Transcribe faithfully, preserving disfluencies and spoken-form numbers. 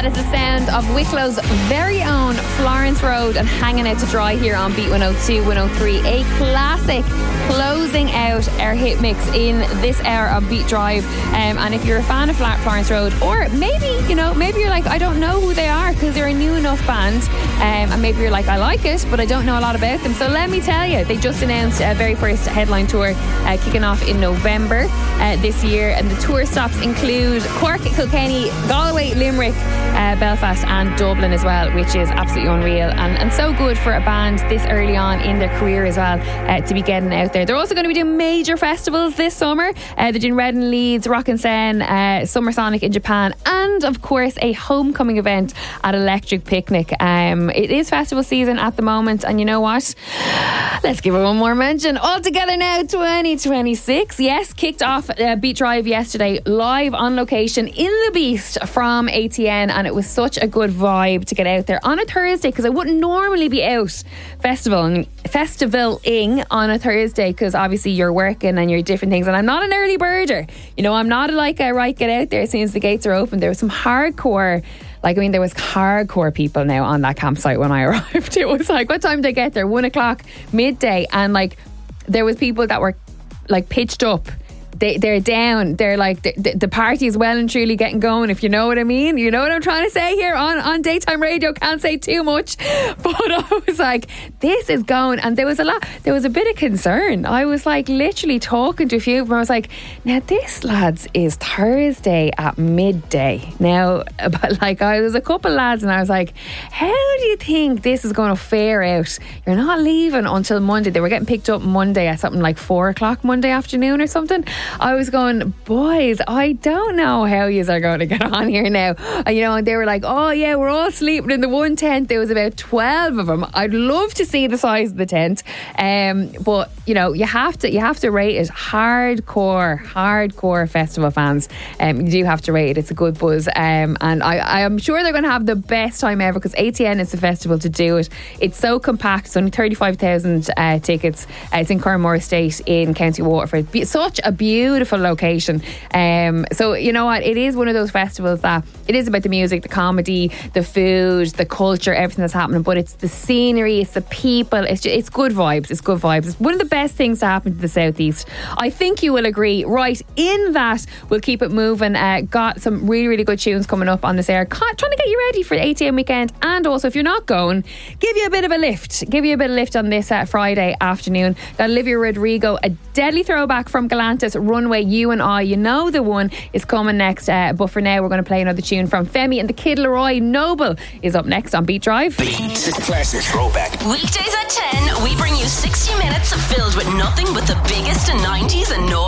That is the sound of Wicklow's very own Florence Road and Hanging Out to Dry here on Beat one oh two, one oh three. A classic closing out our hit mix in this hour of Beat Drive. Um, and if you're a fan of Flat Florence Road, or maybe, you know, maybe you're like, I don't know who they are because they're a new enough band. Um, and maybe you're like, I like it, but I don't know a lot about them. So let me tell you, they just announced a very first headline tour uh, kicking off in November uh, this year. And the tour stops include Cork, Kilkenny, Galway, Limerick, uh, Belfast and Dublin as well, which is absolutely unreal and, and so good for a band this early on in their career as well, uh, to be getting out there. They're also going to be doing major festivals this summer. Uh, they're doing Red and Leeds, Rock and Sen, uh, Summer Sonic in Japan, and of course a homecoming event at Electric Picnic. Um, it is festival season at the moment, and you know what? Let's give it one more mention. All together now, twenty twenty-six. Yes, kicked off uh, Beat Drive yesterday, live on location in the Beast from A T N, and it was such a good vibe to get out there on a Thursday, because I wouldn't normally be out festivaling festivaling on a Thursday, because obviously you're working and you're different things, and I'm not an early birder. You know, I'm not like a right, get out there as soon as the gates are open. There was some hardcore, like, I mean, there was hardcore people now on that campsite when I arrived. It was like, what time did I get there? One o'clock, midday, and like there was people that were like pitched up. They, they're down. They're like, the, the party is well and truly getting going, if you know what I mean. You know what I'm trying to say here on, on daytime radio. Can't say too much. But I was like, this is going. And there was a lot, there was a bit of concern. I was like literally talking to a few of them. I was like, now this, lads, is Thursday at midday. Now, but like, I was a couple of lads and I was like, how do you think this is going to fare out? You're not leaving until Monday. They were getting picked up Monday at something like four o'clock Monday afternoon or something. I was going, boys, I don't know how yous are going to get on here now. And, you know, and they were like, oh yeah, we're all sleeping in the one tent. There was about twelve of them. I'd love to see the size of the tent. Um, but, you know, you have to you have to rate it. Hardcore, hardcore festival fans. Um, you do have to rate it. It's a good buzz. Um, and I, I am sure they're going to have the best time ever, because A T N is the festival to do it. It's so compact. It's only thirty-five thousand uh, tickets. Uh, it's in Cormor Estate in County Waterford. Be- such a beautiful location. Um, so you know what, it is one of those festivals that it is about the music, the comedy, the food, the culture, everything that's happening, but it's the scenery, it's the people, it's just, it's good vibes. It's good vibes. It's one of the best things to happen to the Southeast. I think you will agree. Right, in that, we'll keep it moving. Uh, got some really really good tunes coming up on this air, trying to get you ready for the A T M weekend, and also if you're not going, give you a bit of a lift give you a bit of a lift on this uh, Friday afternoon. Got Olivia Rodrigo, a deadly throwback from Galantis, Runway, You and I, you know the one, is coming next. Uh, but for now, we're going to play another tune from Femi and the Kid Laroi. Noble is up next on Beat Drive. Beat Classic Throwback. Weekdays at ten, we bring you sixty minutes filled with nothing but the biggest in nineties and no